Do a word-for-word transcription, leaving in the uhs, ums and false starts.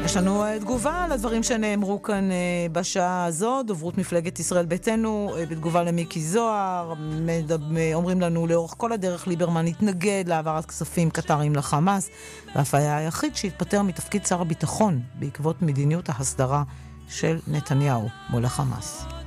יש לנו תגובה לדברים שנאמרו כאן בשעה הזאת. דוברות מפלגת ישראל ביתנו בתגובה למיקי זוהר אומרים לנו לאורך כל הדרך ליברמן התנגד להעברת כספים קטרים לחמאס, ואף היה היחיד שהתפטר מתפקיד שר הביטחון בעקבות מדיניות ההסדרה של נתניהו מול החמאס.